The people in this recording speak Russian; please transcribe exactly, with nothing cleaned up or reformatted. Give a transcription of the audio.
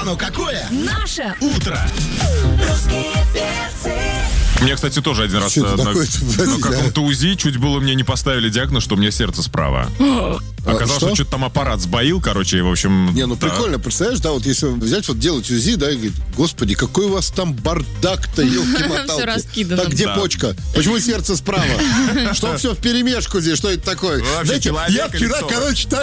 Оно какое? Наше Утро. Мне, кстати, тоже один раз Что это на, такое-то, на подожди, каком-то УЗИ чуть было мне не поставили диагноз, что у меня сердце справа. Оказалось, что? что что-то там аппарат сбоил, короче, и, в общем... Не, ну да. прикольно, представляешь, да, вот если взять, вот делать УЗИ, да, и говорить, господи, какой у вас там бардак-то, елки-моталки. Всё раскидано. Так, где Да. почка? Почему сердце справа? Что все вперемешку здесь, что это такое? Вообще, Знаете, человек я или вчера, что? короче, так